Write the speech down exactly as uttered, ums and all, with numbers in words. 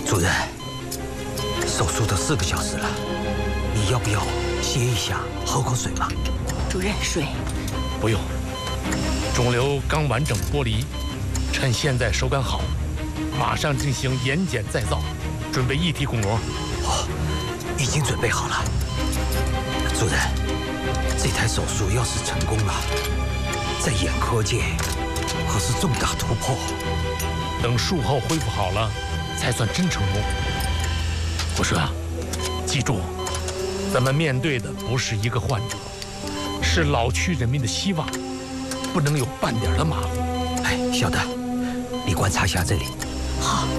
主任，手术都四个小时了，你要不要歇一下，喝口水嘛？ 主任，水。 不用，肿瘤刚完整剥离，趁现在手感好，马上进行眼睑再造，准备一体巩膜。 哦，已经准备好了。主任，这台手术要是成功了，在眼科界可是重大突破。 等术后恢复好了，才算真成功。我说啊，记住，咱们面对的不是一个患者，是老区人民的希望，不能有半点的马虎。 哎，小的，你观察一下这里。 好。